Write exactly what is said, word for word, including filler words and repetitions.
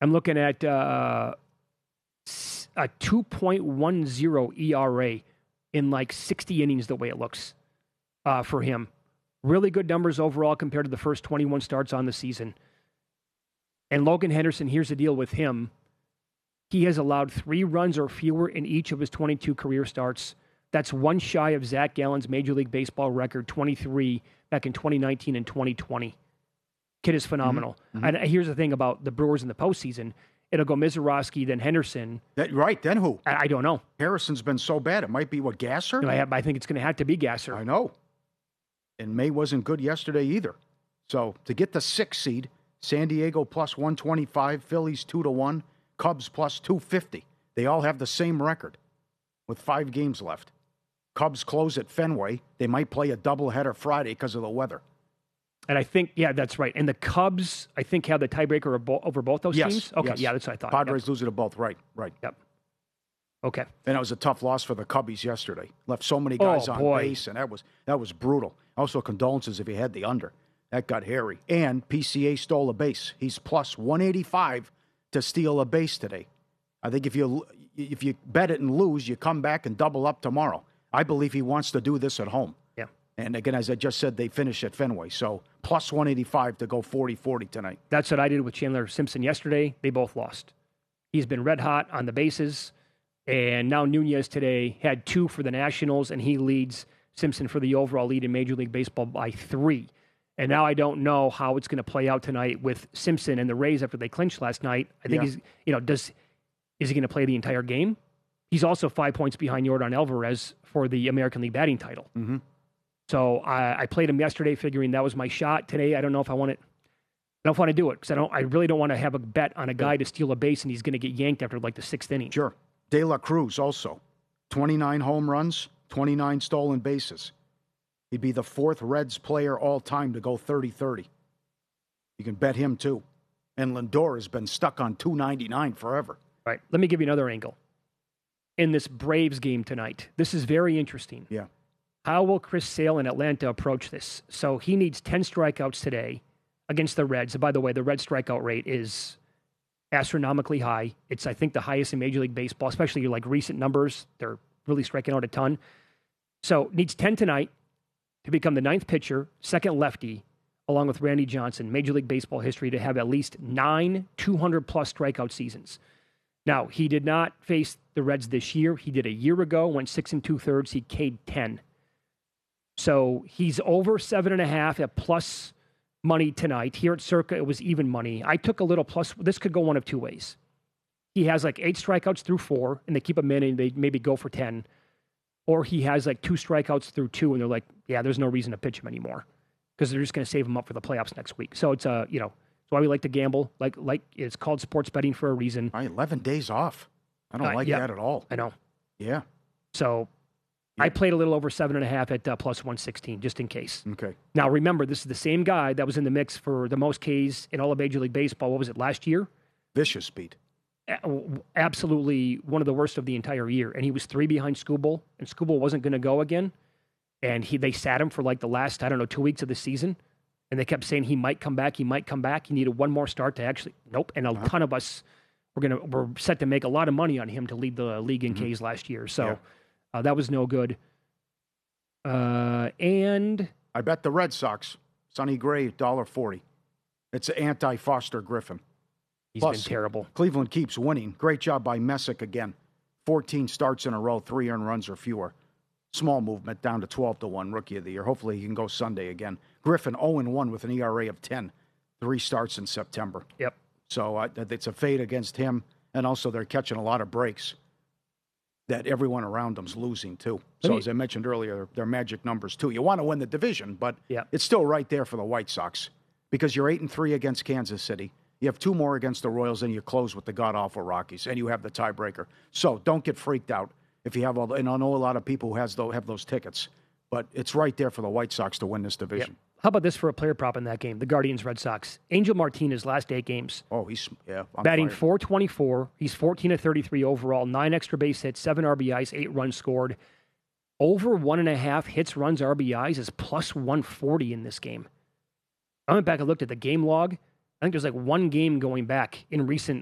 I'm looking at uh, a two point one oh E R A in like sixty innings the way it looks uh, for him. Really good numbers overall compared to the first twenty-one starts on the season. And Logan Henderson, here's the deal with him. He has allowed three runs or fewer in each of his twenty-two career starts. That's one shy of Zach Gallen's Major League Baseball record, twenty-three, back in twenty nineteen and twenty twenty. Kid is phenomenal. Mm-hmm. And here's the thing about the Brewers in the postseason. It'll go Mizorowski, then Henderson. That, right, then who? I, I don't know. Harrison's been so bad. It might be, what, Gasser? No, I, have, I think it's going to have to be Gasser. I know. And May wasn't good yesterday either. So to get the sixth seed, San Diego plus one twenty-five, Phillies two to one, Cubs plus two fifty. They all have the same record with five games left. Cubs close at Fenway. They might play a doubleheader Friday because of the weather. And I think, yeah, that's right. And the Cubs, I think, have the tiebreaker over both those yes, teams? Okay, yes. yeah, that's what I thought. Padres yep. lose it to both. Right, right. Yep. Okay. And it was a tough loss for the Cubbies yesterday. Left so many guys oh, on boy. base, and that was that was brutal. Also, condolences if you had the under. That got hairy. And P C A stole a base. He's plus one eighty-five to steal a base today. I think if you if you bet it and lose, you come back and double up tomorrow. I believe he wants to do this at home. Yeah. And again, as I just said, they finish at Fenway. So plus one eighty-five to go forty forty tonight. That's what I did with Chandler Simpson yesterday. They both lost. He's been red hot on the bases. And now Nunez today had two for the Nationals, and he leads Simpson for the overall lead in Major League Baseball by three. And now I don't know how it's going to play out tonight with Simpson and the Rays after they clinched last night. I think yeah. he's, you know, does is he going to play the entire game? He's also five points behind Yordan Alvarez for the American League batting title. Mm-hmm. So I, I played him yesterday, figuring that was my shot. Today, I don't know if I want it. I don't want to do it because I don't. I really don't want to have a bet on a guy to steal a base and he's going to get yanked after like the sixth inning. Sure. De La Cruz also, twenty-nine home runs, twenty-nine stolen bases. He'd be the fourth Reds player all time to go thirty thirty. You can bet him too. And Lindor has been stuck on two ninety-nine forever. Right. Let me give you another angle. In this Braves game tonight, this is very interesting. Yeah. How will Chris Sale in Atlanta approach this? So he needs ten strikeouts today against the Reds. And by the way, the Red strikeout rate is astronomically high. It's, I think, the highest in Major League Baseball, especially like recent numbers. They're really striking out a ton. So needs ten tonight to become the ninth pitcher, second lefty, along with Randy Johnson, Major League Baseball history, to have at least nine two hundred plus strikeout seasons. Now, he did not face the Reds this year. He did a year ago, went six and two thirds. He K'd ten. So he's over seven and a half at plus money tonight. Here at Circa, it was even money. I took a little plus. This could go one of two ways. He has like eight strikeouts through four, and they keep him in, and they maybe go for ten. Or he has like two strikeouts through two, and they're like, yeah, there's no reason to pitch him anymore because they're just going to save him up for the playoffs next week. So it's, uh, you know, that's why we like to gamble. Like, like it's called sports betting for a reason. All right, eleven days off. I don't uh, like yeah, that at all. I know. Yeah. So yeah. I played a little over seven and a half at uh, plus one sixteen, just in case. Okay. Now, remember, this is the same guy that was in the mix for the most Ks in all of Major League Baseball. What was it, last year? Vicious speed. Absolutely one of the worst of the entire year. And he was three behind Skubal, and Skubal wasn't going to go again. And he they sat him for like the last, I don't know, two weeks of the season. And they kept saying he might come back, he might come back. He needed one more start to actually, nope. And a uh-huh. ton of us were gonna were set to make a lot of money on him to lead the league in mm-hmm. Ks last year. So yeah. uh, that was no good. Uh, and I bet the Red Sox, Sonny Gray, one dollar forty. It's anti-Foster Griffin. He's Plus, been terrible. Cleveland keeps winning. Great job by Messick again. fourteen starts in a row, three earned runs or fewer. Small movement down to twelve to one, rookie of the year. Hopefully he can go Sunday again. Griffin oh and one with an E R A of ten. Three starts in September. Yep. So uh, it's a fade against him. And also they're catching a lot of breaks that everyone around them's losing too. So me, as I mentioned earlier, they're magic numbers too. You want to win the division, but yep. it's still right there for the White Sox because you're eight and three against Kansas City. You have two more against the Royals, and you close with the god-awful Rockies, and you have the tiebreaker. So don't get freaked out if you have all the, and I know a lot of people who has those, have those tickets, but it's right there for the White Sox to win this division. Yep. How about this for a player prop in that game? The Guardians-Red Sox. Angel Martinez, last eight games. Oh, he's, yeah. Batting four twenty-four. He's fourteen of thirty-three overall, nine extra base hits, seven R B Is, eight runs scored. Over one and a half hits, runs, R B Is is plus one forty in this game. I went back and looked at the game log. I think there's like one game going back in recent